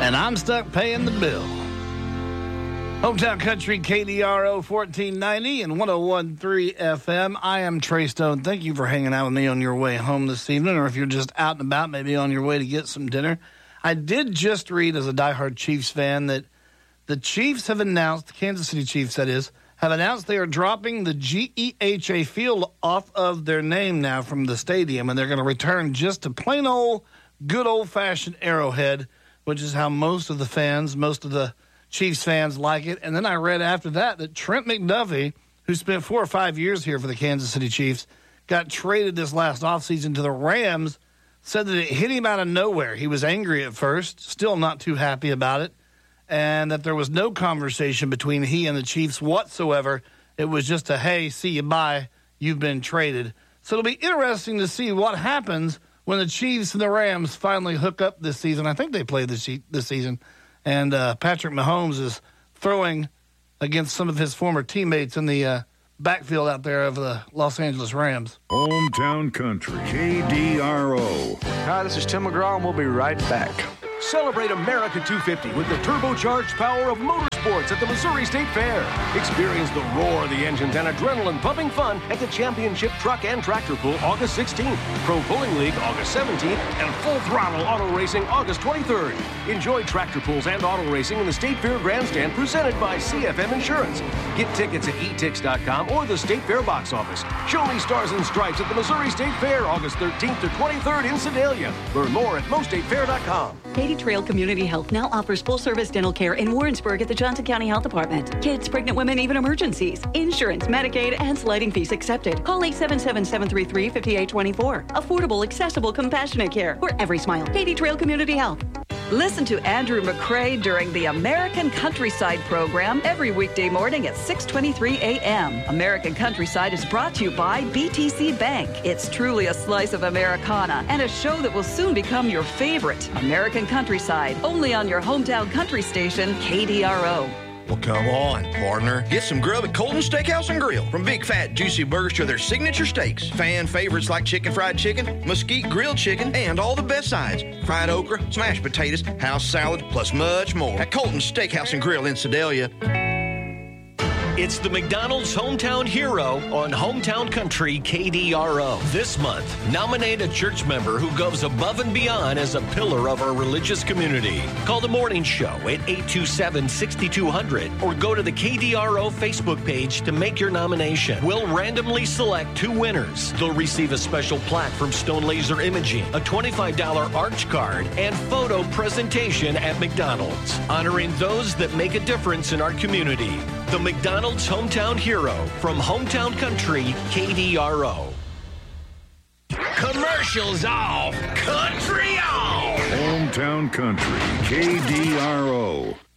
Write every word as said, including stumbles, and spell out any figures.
and I'm stuck paying the bill. Hometown Country, K D R O fourteen ninety and one oh one point three F M. I am Trey Stone. Thank you for hanging out with me on your way home this evening, or if you're just out and about, maybe on your way to get some dinner. I did just read, as a diehard Chiefs fan, that the Chiefs have announced, the Kansas City Chiefs that is, have announced they are dropping the G E H A Field off of their name now from the stadium, and they're going to return just to plain old, good old-fashioned Arrowhead, which is how most of the fans, most of the Chiefs fans like it. And then I read after that that Trent McDuffie, who spent four or five years here for the Kansas City Chiefs, got traded this last offseason to the Rams, said that it hit him out of nowhere. He was angry at first, still not too happy about it, and that there was no conversation between he and the Chiefs whatsoever. It was just a, hey, see you, bye, you've been traded. So it'll be interesting to see what happens when the Chiefs and the Rams finally hook up this season. I think they play this, this season. And uh, Patrick Mahomes is throwing against some of his former teammates in the uh, backfield out there of the Los Angeles Rams. Hometown Country, K D R O. Hi, this is Tim McGraw, and we'll be right back. Celebrate America two fifty with the turbocharged power of motorsports at the Missouri State Fair. Experience the roar of the engines and adrenaline-pumping fun at the Championship Truck and Tractor Pull August sixteenth, Pro Pulling League August seventeenth, and Full Throttle Auto Racing August twenty-third. Enjoy tractor pulls and auto racing in the State Fair Grandstand presented by C F M Insurance. Get tickets at e tix dot com or the State Fair box office. Show me stars and stripes at the Missouri State Fair August thirteenth to twenty-third in Sedalia. Learn more at mo state fair dot com. Katy Trail Community Health now offers full-service dental care in Warrensburg at the Johnson County Health Department. Kids, pregnant women, even emergencies. Insurance, Medicaid, and sliding fees accepted. Call eight seven seven, seven three three, five eight two four. Affordable, accessible, compassionate care for every smile. Katy Trail Community Health. Listen to Andrew McCrae during the American Countryside program every weekday morning at six twenty-three a.m. American Countryside is brought to you by B T C Bank. It's truly a slice of Americana and a show that will soon become your favorite. American Countryside, only on your hometown country station, K D R O. Well, come on, partner. Get some grub at Colton Steakhouse and Grill. From big, fat, juicy burgers to their signature steaks. Fan favorites like chicken fried chicken, mesquite grilled chicken, and all the best sides. Fried okra, smashed potatoes, house salad, plus much more. At Colton Steakhouse and Grill in Sedalia. It's the McDonald's Hometown Hero on Hometown Country K D R O. This month, nominate a church member who goes above and beyond as a pillar of our religious community. Call the morning show at eight two seven, six two zero zero or go to the K D R O Facebook page to make your nomination. We'll randomly select two winners. They'll receive a special plaque from Stone Laser Imaging, a twenty-five dollars arch card, and photo presentation at McDonald's, honoring those that make a difference in our community. The McDonald's Hometown Hero from Hometown Country, K D R O. Commercials off, country on. Hometown Country, K D R O.